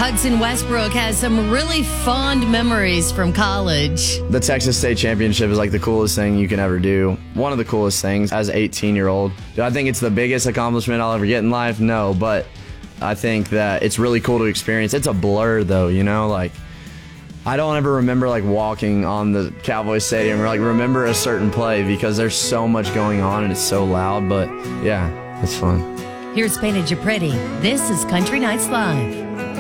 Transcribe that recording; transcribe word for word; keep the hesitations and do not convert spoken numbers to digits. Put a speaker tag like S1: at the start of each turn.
S1: Hudson Westbrook has some really fond memories from college.
S2: The Texas State Championship is like the coolest thing you can ever do. One of the coolest things as an eighteen-year-old. Do I think it's the biggest accomplishment I'll ever get in life? No, but I think that it's really cool to experience. It's a blur, though, you know? Like, I don't ever remember, like, walking on the Cowboys Stadium or, like, remember a certain play because there's so much going on and it's so loud. But, yeah, it's fun.
S1: Here's Painted You Pretty. This is Country Nights Live.